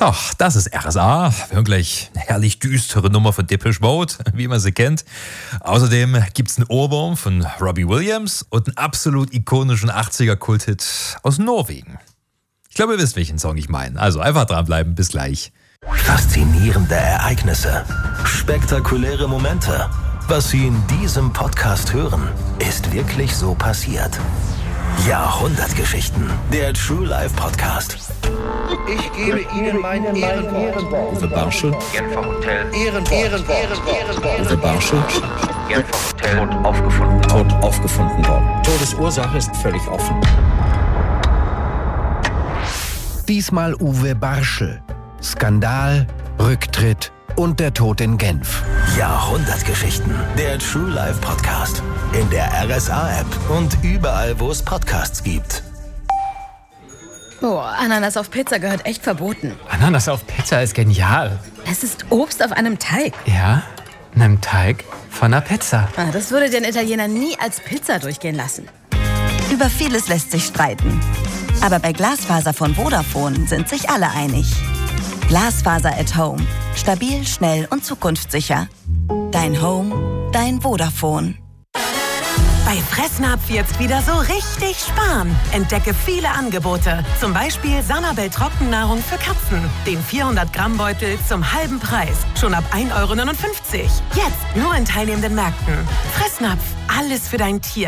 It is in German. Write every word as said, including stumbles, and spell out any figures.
So, das ist R S A. Wir hören gleich eine herrlich düstere Nummer von Depeche Mode, wie man sie kennt. Außerdem gibt es einen Ohrwurm von Robbie Williams und einen absolut ikonischen achtziger-Kult-Hit aus Norwegen. Ich glaube, ihr wisst, welchen Song ich meine. Also einfach dranbleiben, bis gleich. Faszinierende Ereignisse, spektakuläre Momente. Was Sie in diesem Podcast hören, ist wirklich so passiert. Jahrhundertgeschichten, der True Life Podcast. Ich gebe Ihnen mein Ehrenwort. Uwe Barschel. Genfer Hotel. Ehrenwort. Ehrenwort. Uwe Barschel. Genfer Hotel. Tot aufgefunden. Tot aufgefunden worden. Todesursache ist völlig offen. Diesmal Uwe Barschel. Skandal, Rücktritt und der Tod in Genf. Jahrhundertgeschichten, der True Life Podcast. In der R S A-App und überall, wo es Podcasts gibt. Boah, Ananas auf Pizza gehört echt verboten. Ananas auf Pizza ist genial. Es ist Obst auf einem Teig. Ja, einem Teig von einer Pizza. Ah, das würde den Italiener nie als Pizza durchgehen lassen. Über vieles lässt sich streiten. Aber bei Glasfaser von Vodafone sind sich alle einig. Glasfaser at Home. Stabil, schnell und zukunftssicher. Dein Home, dein Vodafone. Bei Fressnapf jetzt wieder so richtig sparen. Entdecke viele Angebote. Zum Beispiel Sanabel Trockennahrung für Katzen. Den vierhundert Gramm Beutel zum halben Preis. Schon ab ein Euro neunundfünfzig. Jetzt nur in teilnehmenden Märkten. Fressnapf, alles für dein Tier.